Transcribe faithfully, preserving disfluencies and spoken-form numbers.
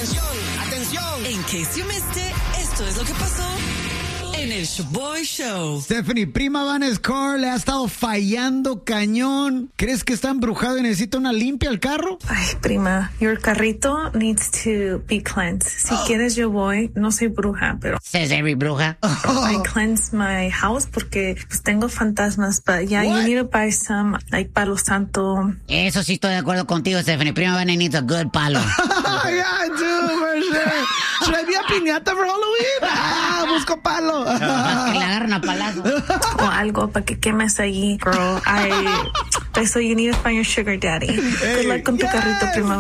Atención, atención. In case you missed it, esto es lo que pasó en el Shoboy Show. Stephanie, prima Vanessa Carr le ha estado fallando cañón. ¿Crees que está embrujado y necesita una limpia el carro? Ay, prima, your carrito needs to be cleansed. Si oh. quieres yo voy, no soy bruja, pero... Says every bruja. Oh. I cleanse my house porque pues tengo fantasmas, but yeah, What? You need to buy some, like, palo santo. Eso sí estoy de acuerdo contigo, Stephanie. Prima Vanessa needs a good palo. Yeah, I do, for sure. Should I be a piñata for Halloween? Ah, busco palo. Que le agarren a palazo. O algo para que quemes allí, girl. I, so you need to find your sugar daddy. Good luck con yes. tu carrito, prima.